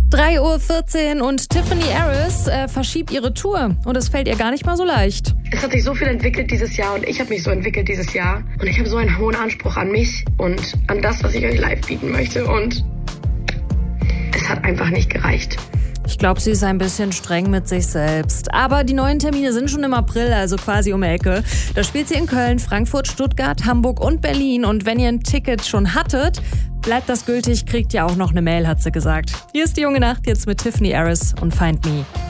3:14 Uhr und Tiffany Harris verschiebt ihre Tour. Und es fällt ihr gar nicht mal so leicht. Es hat sich so viel entwickelt dieses Jahr und ich habe mich so entwickelt dieses Jahr. Und ich habe so einen hohen Anspruch an mich und an das, was ich euch live bieten möchte. Und es hat einfach nicht gereicht. Ich glaube, sie ist ein bisschen streng mit sich selbst. Aber die neuen Termine sind schon im April, also quasi um die Ecke. Da spielt sie in Köln, Frankfurt, Stuttgart, Hamburg und Berlin. Und wenn ihr ein Ticket schon hattet, bleibt das gültig, kriegt ihr auch noch eine Mail, hat sie gesagt. Hier ist die junge Nacht jetzt mit Tiffany Harris und Find Me.